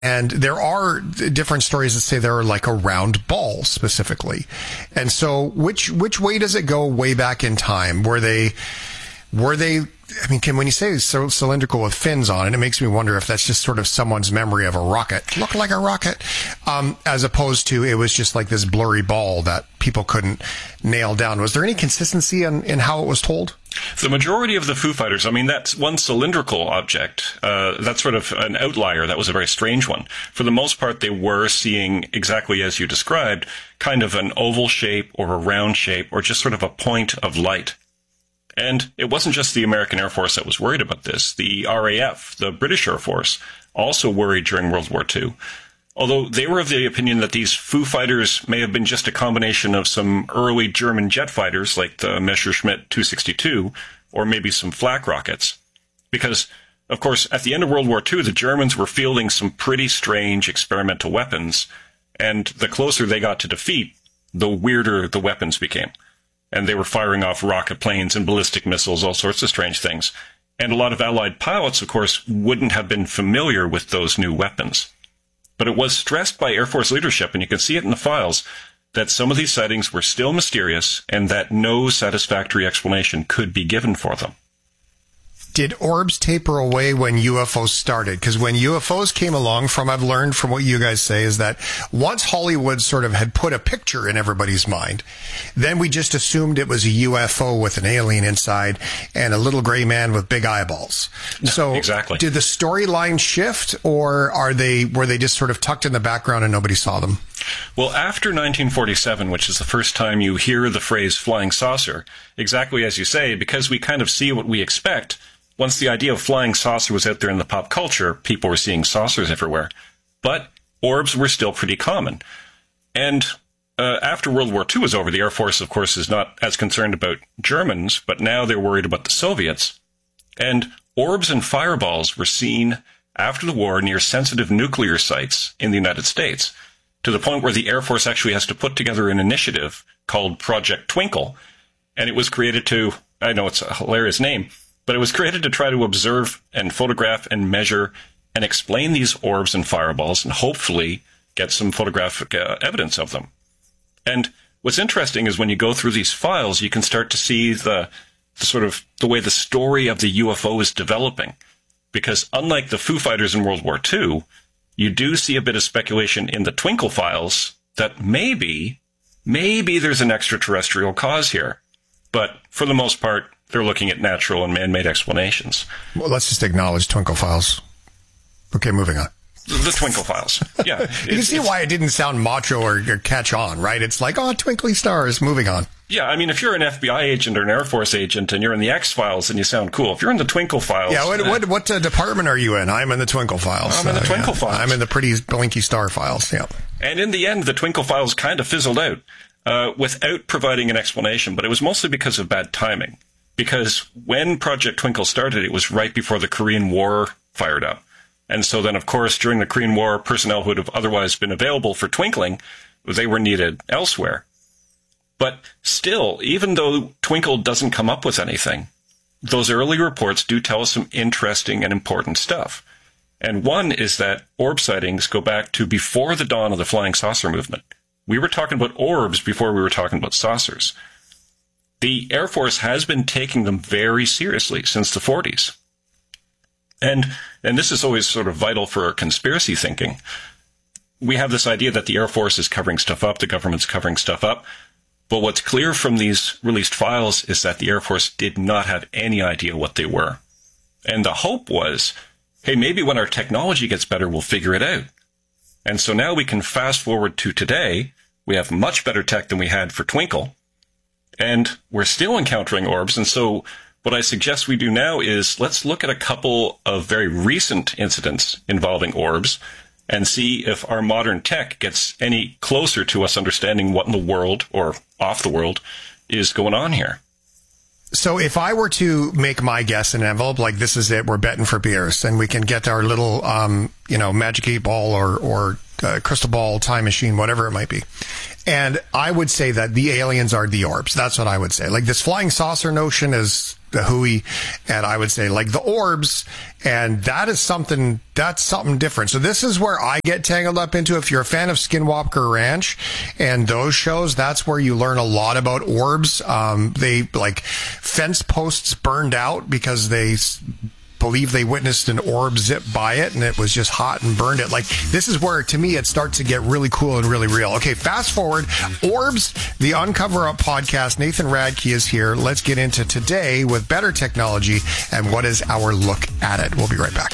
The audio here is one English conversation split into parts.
And there are different stories that say they're like a round ball specifically. And so which way does it go way back in time? Were they, I mean, when you say so cylindrical with fins on it, it makes me wonder if that's just sort of someone's memory of a rocket. Look like a rocket. As opposed to it was just like this blurry ball that people couldn't nail down. Was there any consistency in how it was told? The majority of the Foo Fighters, I mean, that's one cylindrical object. That's sort of an outlier. That was a very strange one. For the most part, they were seeing exactly as you described, kind of an oval shape or a round shape or just sort of a point of light. And it wasn't just the American Air Force that was worried about this. The RAF, the British Air Force, also worried during World War II. Although they were of the opinion that these Foo Fighters may have been just a combination of some early German jet fighters like the Messerschmitt 262 or maybe some flak rockets. Because, of course, at the end of World War II, the Germans were fielding some pretty strange experimental weapons, and the closer they got to defeat, the weirder the weapons became. And they were firing off rocket planes and ballistic missiles, all sorts of strange things. And a lot of Allied pilots, of course, wouldn't have been familiar with those new weapons. But it was stressed by Air Force leadership, and you can see it in the files, that some of these sightings were still mysterious and that no satisfactory explanation could be given for them. Did orbs taper away when UFOs started? Because when UFOs came along, I've learned from what you guys say, is that once Hollywood sort of had put a picture in everybody's mind, then we just assumed it was a UFO with an alien inside and a little gray man with big eyeballs. So exactly. Did the storyline shift, or were they just sort of tucked in the background and nobody saw them? Well, after 1947, which is the first time you hear the phrase flying saucer, exactly as you say, because we kind of see what we expect. Once the idea of flying saucer was out there in the pop culture, people were seeing saucers everywhere. But orbs were still pretty common. And after World War II was over, the Air Force, of course, is not as concerned about Germans, but now they're worried about the Soviets. And orbs and fireballs were seen after the war near sensitive nuclear sites in the United States, to the point where the Air Force actually has to put together an initiative called Project Twinkle. And it was created to, I know it's a hilarious name, but it was created to try to observe and photograph and measure and explain these orbs and fireballs and hopefully get some photographic evidence of them. And what's interesting is when you go through these files, you can start to see the way the story of the UFO is developing. Because unlike the Foo Fighters in World War II, you do see a bit of speculation in the Twinkle files that maybe there's an extraterrestrial cause here. But for the most part, they're looking at natural and man-made explanations. Well, let's just acknowledge Twinkle files. Okay, moving on. The Twinkle files. Yeah. You can see why it didn't sound macho or catch on, right? It's like, oh, twinkly stars, moving on. Yeah, I mean, if you're an FBI agent or an Air Force agent and you're in the X-Files, then you sound cool. If you're in the Twinkle files... Yeah, what department are you in? I'm in the Twinkle files. I'm in the Twinkle files. I'm in the pretty blinky star files, yeah. And in the end, the Twinkle files kind of fizzled out without providing an explanation, but it was mostly because of bad timing. Because when Project Twinkle started, it was right before the Korean War fired up. And so then, of course, during the Korean War, personnel who would have otherwise been available for twinkling, they were needed elsewhere. But still, even though Twinkle doesn't come up with anything, those early reports do tell us some interesting and important stuff. And one is that orb sightings go back to before the dawn of the flying saucer movement. We were talking about orbs before we were talking about saucers. The Air Force has been taking them very seriously since the 40s. And this is always sort of vital for conspiracy thinking. We have this idea that the Air Force is covering stuff up, the government's covering stuff up. But what's clear from these released files is that the Air Force did not have any idea what they were. And the hope was, hey, maybe when our technology gets better, we'll figure it out. And so now we can fast forward to today. We have much better tech than we had for Twinkle. And we're still encountering orbs. And so what I suggest we do now is let's look at a couple of very recent incidents involving orbs and see if our modern tech gets any closer to us understanding what in the world, or off the world, is going on here. So if I were to make my guess in an envelope, like this is it, we're betting for Pierce, and we can get our little, magic 8-ball or crystal ball time machine, whatever it might be. And I would say that the aliens are the orbs. That's what I would say. Like this flying saucer notion is the hui, and I would say like the orbs, and that's something different. So this is where I get tangled up into. If you're a fan of Skinwalker Ranch and those shows, that's where you learn a lot about orbs. They like fence posts burned out because they believe they witnessed an orb zip by it and it was just hot and burned it. Like, this is where, to me, it starts to get really cool and really real. Okay, fast forward. Orbs, the Uncover Up podcast. Nathan Radke is here. Let's get into today with better technology and what is our look at it. We'll be right back.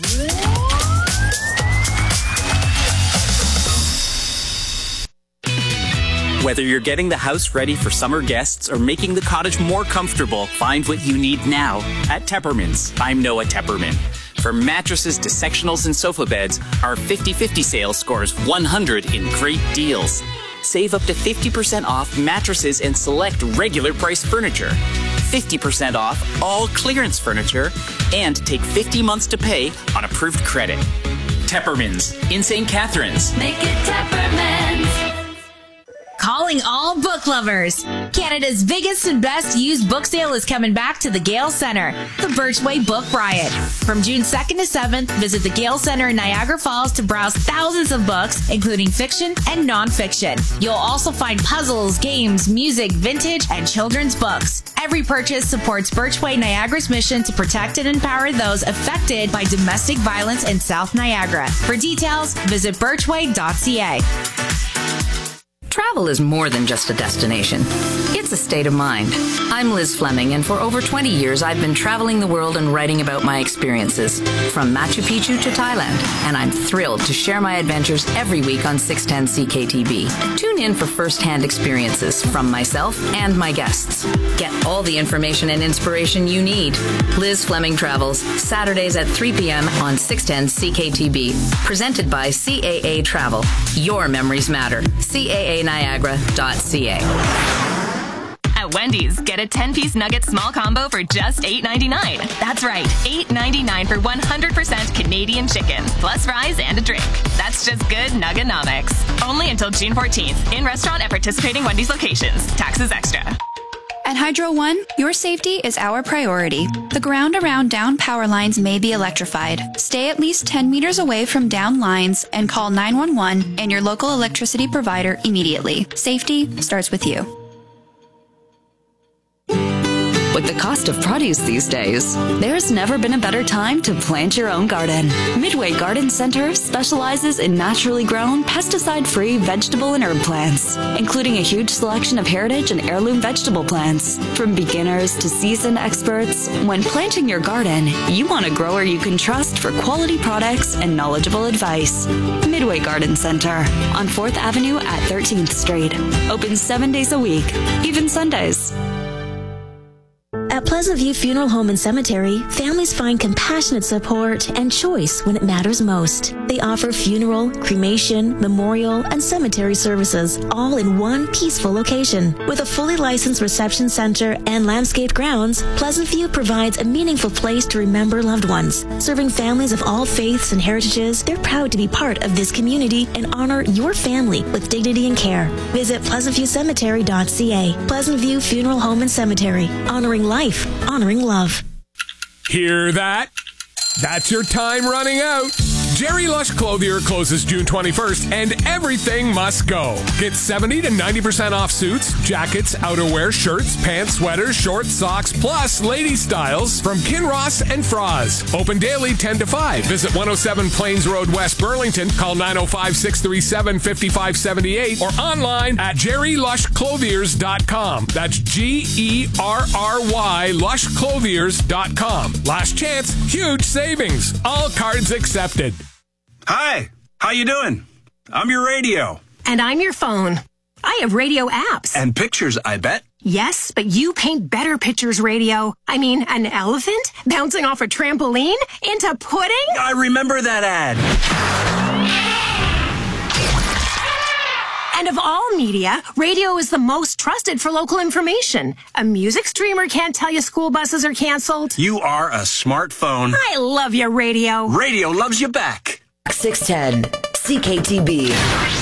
Whether you're getting the house ready for summer guests or making the cottage more comfortable, find what you need now at Tepperman's. I'm Noah Tepperman. From mattresses to sectionals and sofa beds, our 50/50 sale scores 100 in great deals. Save up to 50% off mattresses and select regular price furniture. 50% off all clearance furniture, and take 50 months to pay on approved credit. Tepperman's in St. Catharines. Make it Tepperman's. Calling all book lovers. Canada's biggest and best used book sale is coming back to the Gale Centre, the Birchway Book Riot. From June 2nd to 7th, visit the Gale Centre in Niagara Falls to browse thousands of books, including fiction and non-fiction. You'll also find puzzles, games, music, vintage, and children's books. Every purchase supports Birchway Niagara's mission to protect and empower those affected by domestic violence in South Niagara. For details, visit birchway.ca. Travel is more than just a destination. It's a state of mind. I'm Liz Fleming, and for over 20 years, I've been traveling the world and writing about my experiences, from Machu Picchu to Thailand, and I'm thrilled to share my adventures every week on 610 CKTB. Tune in for first-hand experiences from myself and my guests. Get all the information and inspiration you need. Liz Fleming Travels, Saturdays at 3 p.m. on 610 CKTB. Presented by CAA Travel. Your memories matter. CAANiagara.ca. At Wendy's, get a 10-piece nugget small combo for just $8.99. That's right, $8.99 for 100% Canadian chicken, plus fries and a drink. That's just good Nuggonomics. Only until June 14th. In restaurant at participating Wendy's locations. Taxes extra. At Hydro One, your safety is our priority. The ground around down power lines may be electrified. Stay at least 10 meters away from down lines and call 911 and your local electricity provider immediately. Safety starts with you. With the cost of produce these days, there's never been a better time to plant your own garden. Midway Garden Center specializes in naturally grown, pesticide-free vegetable and herb plants, including a huge selection of heritage and heirloom vegetable plants. From beginners to seasoned experts, when planting your garden, you want a grower you can trust for quality products and knowledgeable advice. Midway Garden Center on 4th Avenue at 13th Street. Open 7 days a week, even Sundays. At Pleasant View Funeral Home and Cemetery, families find compassionate support and choice when it matters most. They offer funeral, cremation, memorial, and cemetery services, all in one peaceful location. With a fully licensed reception center and landscaped grounds, Pleasant View provides a meaningful place to remember loved ones. Serving families of all faiths and heritages, they're proud to be part of this community and honor your family with dignity and care. Visit pleasantviewcemetery.ca. Pleasant View Funeral Home and Cemetery, honoring life, honoring love. Hear that? That's your time running out. Jerry Lush Clothier closes June 21st, and everything must go. Get 70 to 90% off suits, jackets, outerwear, shirts, pants, sweaters, shorts, socks, plus lady styles from Kinross and Froz. Open daily 10 to 5. Visit 107 Plains Road, West Burlington. Call 905-637-5578 or online at jerrylushclothiers.com. That's GERRY lushclothiers.com. Last chance, huge savings. All cards accepted. Hi, how you doing? I'm your radio. And I'm your phone. I have radio apps. And pictures, I bet. Yes, but you paint better pictures, radio. I mean, an elephant bouncing off a trampoline into pudding? I remember that ad. And of all media, radio is the most trusted for local information. A music streamer can't tell you school buses are canceled. You are a smartphone. I love your radio. Radio loves you back. 610 CKTB.